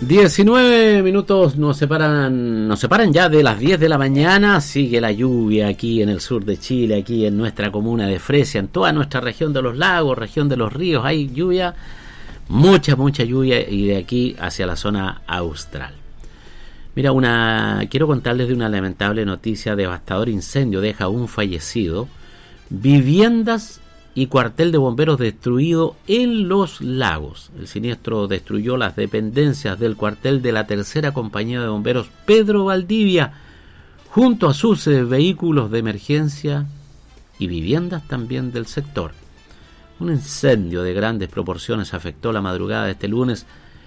19 minutos nos separan ya de las 10 de la mañana. Sigue la lluvia aquí en el sur de Chile, aquí en nuestra comuna de Fresia, en toda nuestra región de los lagos, región de los ríos. Hay lluvia, mucha lluvia, y de aquí hacia la zona austral. Mira, quiero contarles de una lamentable noticia. Devastador incendio deja un fallecido, viviendas y cuartel de bomberos destruido en Los Lagos. El siniestro destruyó las dependencias del cuartel de la tercera compañía de bomberos Pedro Valdivia, junto a sus vehículos de emergencia y viviendas también del sector. Un incendio de grandes proporciones afectó la madrugada de este lunes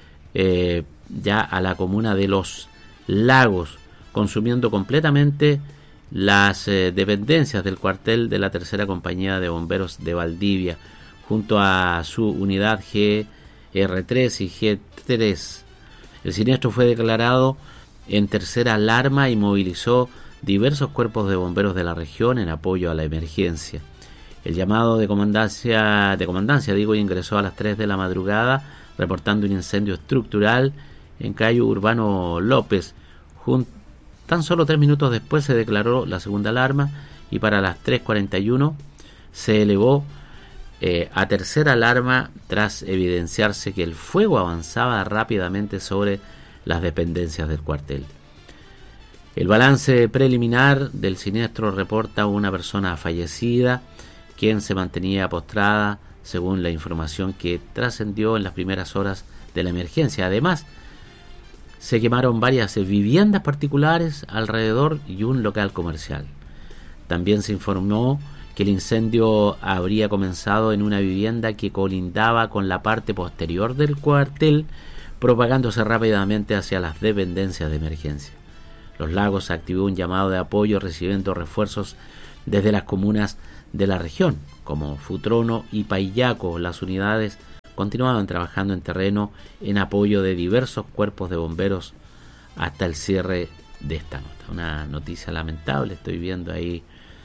ya a la comuna de Los Lagos, consumiendo completamente las dependencias del cuartel de la tercera compañía de bomberos de Valdivia, junto a su unidad GR3 y G3. El siniestro fue declarado en tercera alarma y movilizó diversos cuerpos de bomberos de la región en apoyo a la emergencia. El llamado de comandancia ingresó a las 3 de la madrugada, reportando un incendio estructural en calle Urbano López. Tan solo 3 minutos después se declaró la segunda alarma y para las 3:41 se elevó a tercera alarma tras evidenciarse que el fuego avanzaba rápidamente sobre las dependencias del cuartel. El balance preliminar del siniestro reporta una persona fallecida, quien se mantenía postrada, según la información que trascendió en las primeras horas de la emergencia. Además, se quemaron varias viviendas particulares alrededor y un local comercial. También se informó que el incendio habría comenzado en una vivienda que colindaba con la parte posterior del cuartel, propagándose rápidamente hacia las dependencias de emergencia. Los Lagos activó un llamado de apoyo recibiendo refuerzos desde las comunas de la región, como Futrono y Paillaco. Las unidades continuaban trabajando en terreno en apoyo de diversos cuerpos de bomberos hasta el cierre de esta nota. Una noticia lamentable. Estoy viendo ahí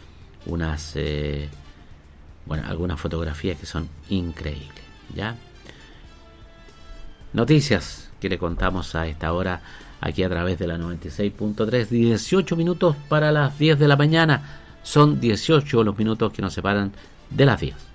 algunas fotografías que son increíbles, ¿ya? Noticias que le contamos a esta hora aquí a través de la 96.3. 18 minutos para las 10 de la mañana. Son 18 los minutos que nos separan de las 10.